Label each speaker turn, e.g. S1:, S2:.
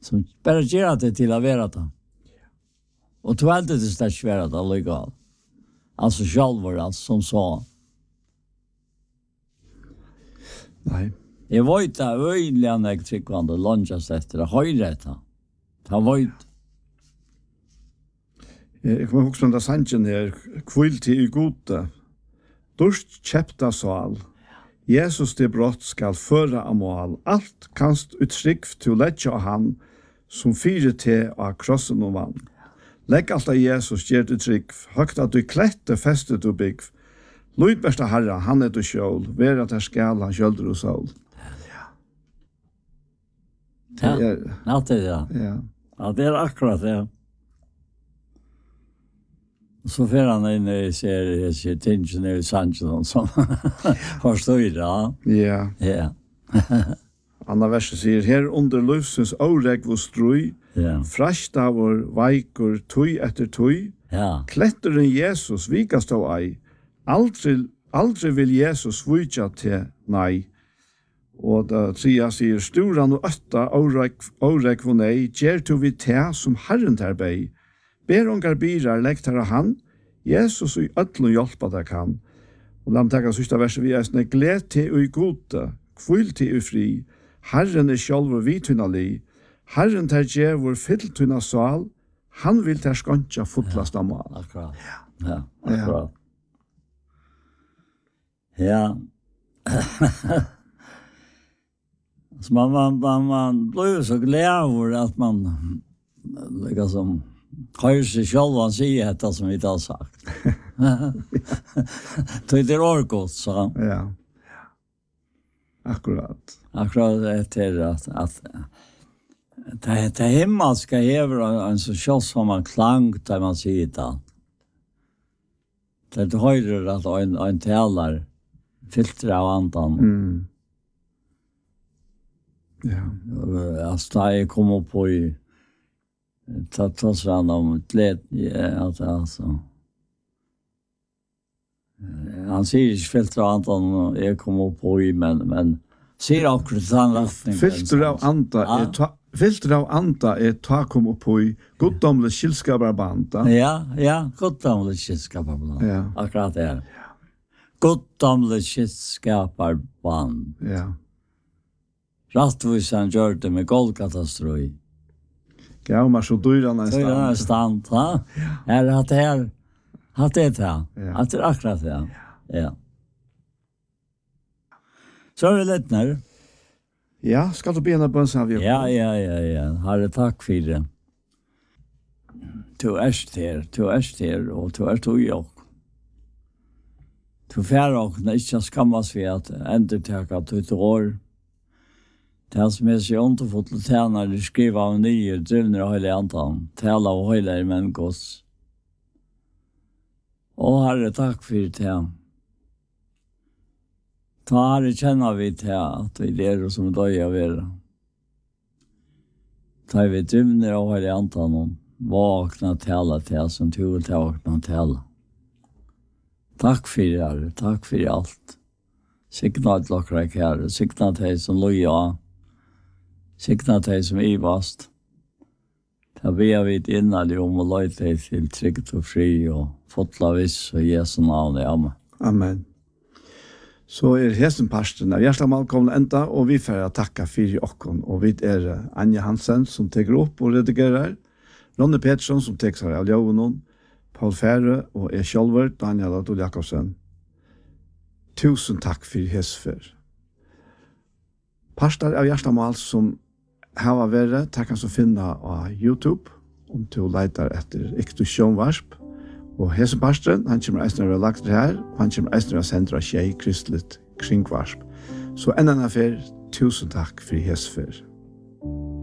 S1: Som bara gör det till att vara det. Och du alltid det störst vara det legal. Alltså själva alltså som så.
S2: Nej.
S1: Jag var inte öjliga när jag tryckvande lunchas efter det höjrätta. Det var inte.
S2: Jag kommer ihåg den sanchen här, kvilt i gode. Durst kjepta sal. Jesus det brott skal föra amal. Allt kanst utrykv til letja av han, som fyre te av krossen og vann. Legg alt av Jesus gjer du trykv, høgt at du klette festet du byggv. Lydbærsta herra, han du sjål, ver at her skal han kjølder og sol.
S1: Ja, det är det.
S2: Ja.
S1: Ja, det är akkurat det. Så får han in i ser tingen i Sanchen som förstår det.
S2: Ja.
S1: Ja.
S2: Anna verset sier, her under løvsens åreg og strøy,
S1: Ja.
S2: frastavor, veikur, tøy etter tøy,
S1: Ja.
S2: kletteren Jesus vikast av ei, aldri vil Jesus vujtja til nei. Og da tria sier, sturan og øtta åreg og nei, gjer to vi te som Herren ter bei. Ber ongar birar lekt her han, Jesus og øtlen hjelpa deg kan. Og la meg takka sista verset vi er gled til og gode, kvil til og fri, Herren sjálvur vitvinali, Herren ter djevur fylltuna sal, han vil ter skontja fotlast av mal.
S1: Akkurat. Ja, akkurat. Ja. Så man blir så glad över att man liksom hör sig själv och säger detta som vi inte har sagt. Det är orkot, så.
S2: Ja. Akkurat.
S1: Akkurat det är att det himmelska hever en så kjølsomme klang där man säger det. Det høyrer at en talar filter av andan.
S2: Mm. Ja.
S1: Alltså da jeg kom upp på i trots om gled alltså. Han säger inte filter av andan jag kom upp på i men ser akkurat den rättningen.
S2: Filter av anda filter av anda är ta kom upp på i goddomlig skilskaparbanda.
S1: Ja, goddomlig skilskaparband.
S2: Ja.
S1: Akkurat det. Goddomlig skilskaparband.
S2: Ja.
S1: Rattvisan gjør det med Golgatastrøy.
S2: Ja, men så dyrarna
S1: Så är det stand, va? Är att det här att det här.
S2: Ja.
S1: Att det är akkurat det. Ja. Så är det lätt när.
S2: Ja, skal du bena bønsa av
S1: Ja. Herre, tack för det. Du är här och du är tog jag. Du färre och inte skammas vi att ändå täcka till år. Det som är så underfullt att tjäna, det skriver av nya drivner och hela antan. Tala och hela människors. Och Herre, tack för det. Ta Herre, känner vi till att vi är som döja av er. Ta vi drivner och hela antan och vakna till alla till som du vill vakna till alla. Tack för det, Herre. Tack för allt. Signa till oss, Herre. Signa till dig som loja. Signa dig som ivast. Ta be vi innan om och låt dig till tryggt och fri och fotla viss och Jesu namn. Amen.
S2: Amen. Så hesten pasten av hjertelig velkommen enda, og vi får takka for okken. Og vi Anja Hansen som teker opp og redigerer, Ronny Pettersson som teker seg av Ljøvenen, Paul Fære og Kjolver, Daniel Adol Jakobsen. Tusen takk for hesfer. Pastor av hjertemål som har vært, takk han som finner av YouTube, om du leiter etter Iktusjonvarsp. Og hesepastoren, han kommer eisner å lagt det her, og han kommer eisner å sende av Kristelig Kringvarsp. Så enn affær, tusen takk for hesfer.